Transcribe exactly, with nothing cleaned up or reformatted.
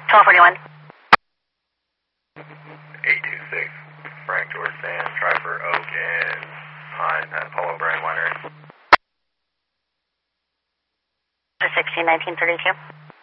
twelve forty-one. eight two six, Frank George Sam, Striper, Oak, and Pine at Polo Brand Winery. sixteen nineteen thirty-two.